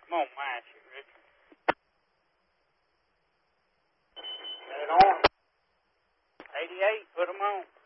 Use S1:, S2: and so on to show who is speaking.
S1: Come on, mash it, Richard. Set it on. 88, put them on.